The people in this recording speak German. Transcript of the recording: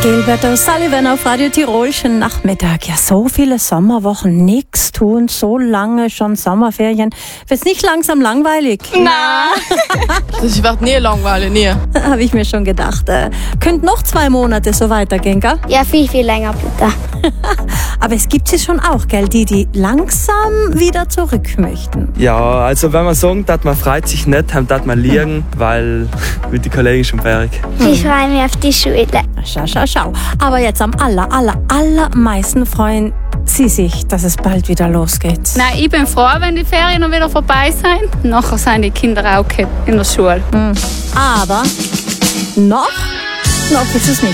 Gilbert O'Sullivan auf Radio Tirol, schönen Nachmittag. Ja, so viele Sommerwochen, nichts tun, so lange schon Sommerferien. Wird's nicht langsam langweilig? Nein. Das wird nie langweilig, nie. Habe ich mir schon gedacht. Könnte noch 2 Monate so weitergehen, gell? Ja, viel, viel länger bitte. Aber es gibt sie schon auch, gell, die langsam wieder zurück möchten. Ja, also wenn man sagt, dass man freut sich nicht, dann darf man liegen, weil mit den Kollegen schon fertig. Ich freue mich auf die Schule. Schau. Aber jetzt am allermeisten freuen Sie sich, dass es bald wieder losgeht. Nein, ich bin froh, wenn die Ferien noch wieder vorbei sind. Nachher sind die Kinder auch in der Schule. Aber noch ist es nicht